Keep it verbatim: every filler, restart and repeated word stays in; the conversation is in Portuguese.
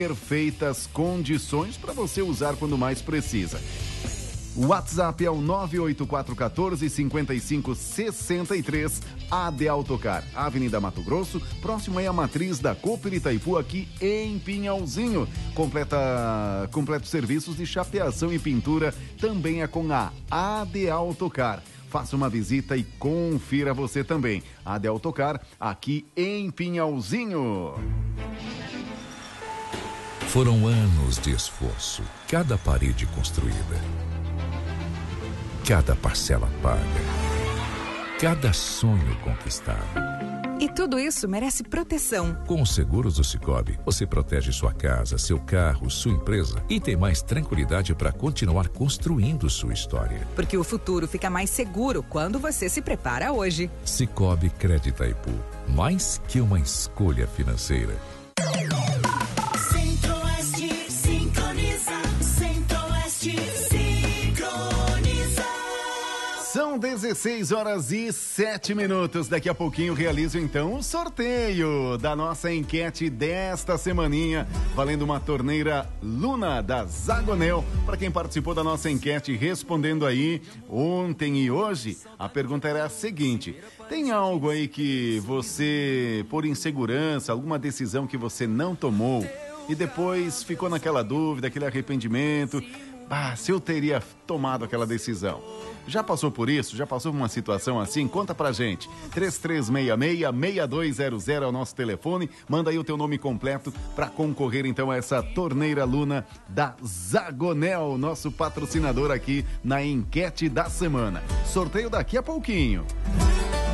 Perfeitas condições para você usar quando mais precisa. O WhatsApp é o nove oito quatro um quatro, cinco cinco seis três, A D Autocar, Avenida Mato Grosso, próximo é a matriz da Cooper Itaipu, aqui em Pinhalzinho. Completa, completos serviços de chapeação e pintura, também é com a A D Autocar. Faça uma visita e confira você também. A D Autocar, aqui em Pinhalzinho. Foram anos de esforço, cada parede construída, cada parcela paga, cada sonho conquistado. E tudo isso merece proteção. Com os seguros do Sicoob, você protege sua casa, seu carro, sua empresa e tem mais tranquilidade para continuar construindo sua história. Porque o futuro fica mais seguro quando você se prepara hoje. Sicoob Crédito Itaipu, mais que uma escolha financeira. São dezesseis horas e sete minutos. Daqui a pouquinho realizo então o sorteio da nossa enquete desta semaninha, valendo uma torneira Luna da Zagonel. Para quem participou da nossa enquete respondendo aí ontem e hoje, a pergunta era a seguinte: tem algo aí que você, por insegurança, alguma decisão que você não tomou e depois ficou naquela dúvida, aquele arrependimento, ah, se eu teria tomado aquela decisão? Já passou por isso? Já passou por uma situação assim? Conta pra gente. três três seis seis, seis dois zero zero é o nosso telefone. Manda aí o teu nome completo pra concorrer então a essa torneira Luna da Zagonel, nosso patrocinador aqui na enquete da semana. Sorteio daqui a pouquinho.